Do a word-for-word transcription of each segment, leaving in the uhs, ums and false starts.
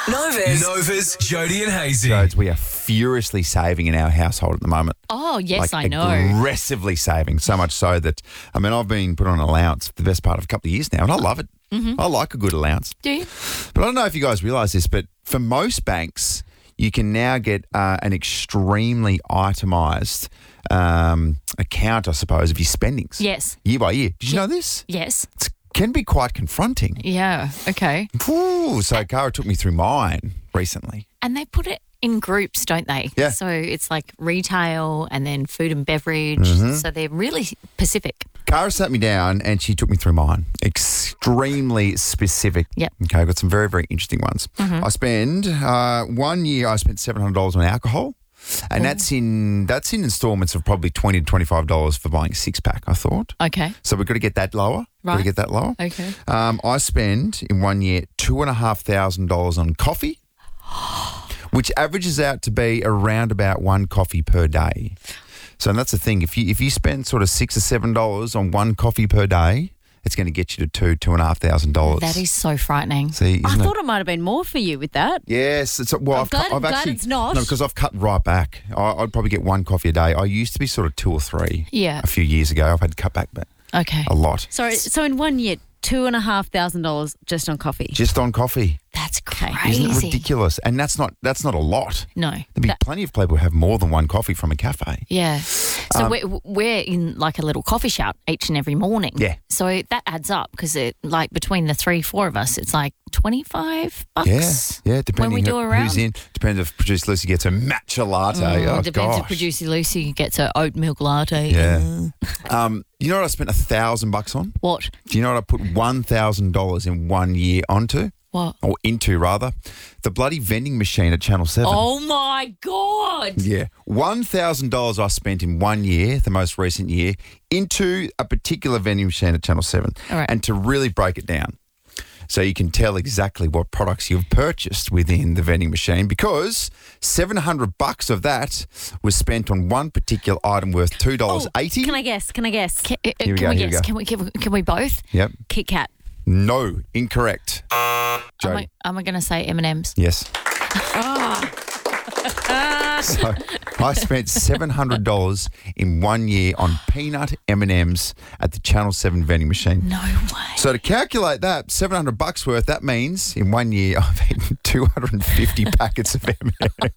Nova's. Nova's Jody and Hazy. Jodes, we are furiously saving in our household at the moment. Oh, yes, like I know. Aggressively saving, so much so that, I mean, I've been put on an allowance for the best part of a couple of years now, and I love it. Mm-hmm. I like a good allowance. Do you? But I don't know if you guys realise this, but for most banks, you can now get uh, an extremely itemised um, account, I suppose, of your spendings. Yes. Year by year. Did you know this? Yes. It can be quite confronting. Yeah, okay. Ooh, so Cara took me through mine recently. And they put it in groups, don't they? Yeah. So it's like retail and then food and beverage. Mm-hmm. So they're really specific. Cara sat me down and she took me through mine. Extremely specific. Yep. Okay, I've got some very, very interesting ones. Mm-hmm. I spend, uh, one year I spent seven hundred dollars on alcohol. And that's in that's in installments of probably twenty to twenty-five dollars for buying a six-pack, I thought. Okay. So we've got to get that lower. Got to Right. get that lower. Okay. Um, I spend in one year two thousand five hundred dollars on coffee, which averages out to be around about one coffee per day. So that's the thing. If you if you spend sort of six or seven dollars on one coffee per day, it's going to get you to two, two and a half thousand dollars. That is so frightening. See, I isn't thought it? it might have been more for you with that. Yes, it's well. I'm I've, glad- cut, I've glad actually it's not. no because I've cut right back. I, I'd probably get one coffee a day. I used to be sort of two or three. Yeah. A few years ago, I've had to cut back, but Okay. a lot. So, so in one year, two and a half thousand dollars just on coffee. Just on coffee. That's Okay. crazy. Isn't it ridiculous? And that's not that's not a lot. No. There'd be That- plenty of people who have more than one coffee from a cafe. yeah. So Um, we're, we're in like a little coffee shop each and every morning. Yeah. So that adds up because it like between the three, four of us, it's like twenty-five bucks. Yeah, yeah. Depending when we do who- a round. who's in. Depends if producer Lucy gets a matcha latte. Mm, oh depends gosh. if producer Lucy gets her oat milk latte. Yeah. Uh, Um, you know what I spent a thousand bucks on? what? Do you know what I put one thousand dollars in one year onto? What? Or into, rather. The bloody vending machine at Channel seven. Oh my God. Yeah. one thousand dollars I spent in one year, the most recent year, into a particular vending machine at Channel seven. All right. And to really break it down, so you can tell exactly what products you've purchased within the vending machine, because seven hundred bucks of that was spent on one particular item worth two dollars eighty. Oh, Can I guess? Can I guess? Can, uh, Here we can go, we here we guess? go. Can we, can we can we both? Yep. Kit Kat. No, incorrect. Am Jody. I, am I going to say M and M's? Yes. So I spent seven hundred dollars in one year on peanut M and M's at the Channel seven vending machine. No way. So to calculate that, seven hundred bucks worth, that means in one year I've eaten two hundred fifty packets of M and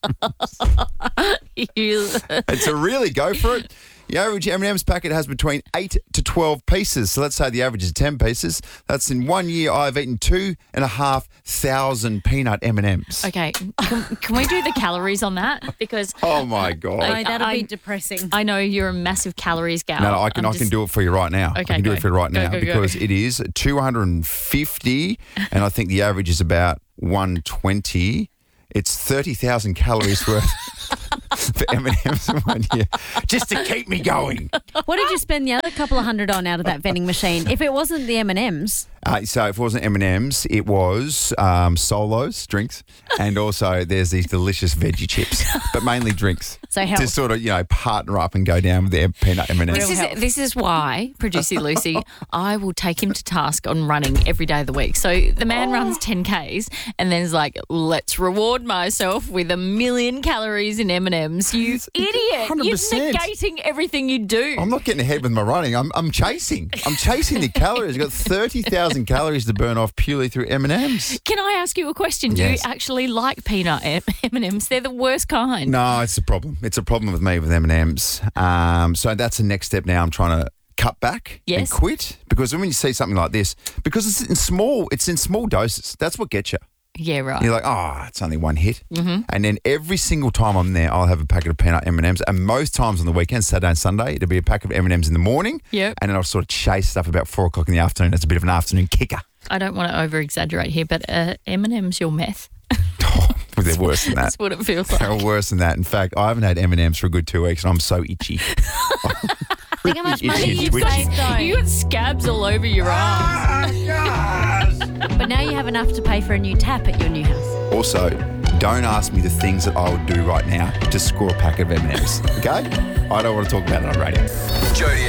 M's. You- And to really go for it, the average M and M's packet has between eight to twelve pieces. So let's say the average is ten pieces. That's in one year I've eaten two and a half thousand peanut M and M's. okay. Can, can we do the calories on that? Because Oh my God. No, that'll I- be depressing. I know you're a massive calories gal. No, no, I can I'm I can just- do it for you right now. I Okay, can do go. it for you right Go, now go, go. because it is two hundred fifty and I think the average is about one hundred twenty. It's thirty thousand calories worth for M and M's in one year, just to keep me going. What did you spend the other couple of hundred on out of that vending machine? If it wasn't the M and M's, Uh, so if it wasn't M and M's, it was um, Solos drinks, and also there's these delicious veggie chips, but mainly drinks. So health. to sort of you know partner up and go down with their peanut M and This M's. is this is why, producer Lucy, I will take him to task on running every day of the week. So the man runs ten Ks and then is like, let's reward myself with a million calories in M and M's. You idiot. one hundred percent. You're negating everything you do. I'm not getting ahead with my running. I'm I'm chasing. I'm chasing the calories. I've got thirty thousand calories to burn off purely through M and M's. Can I ask you a question? Do Yes. you actually like peanut M and M's? They're the worst kind. No, it's a problem. It's a problem with me with M and M's. Um, so that's the next step now. I'm trying to cut back and Yes. quit, because when you see something like this, because it's in small, it's in small doses. That's what gets you. Yeah, right. You're like, oh, it's only one hit. Mm-hmm. And then every single time I'm there, I'll have a packet of peanut M and M's. And most times on the weekend, Saturday and Sunday, it'll be a packet of M and M's in the morning. Yep. And then I'll sort of chase stuff about four o'clock in the afternoon. That's a bit of an afternoon kicker. I don't want to over-exaggerate here, but uh, M and M's your meth. Oh, they're worse than that. That's what it feels like. They're worse than that. In fact, I haven't had M and M's for a good two weeks and I'm so itchy. think how much money Itchy, you've twitchy. saved though. You got scabs all over your arms. But now you have enough to pay for a new tap at your new house. Also, don't ask me the things that I would do right now to score a packet of M and M's, okay? I don't want to talk about it on radio. Jody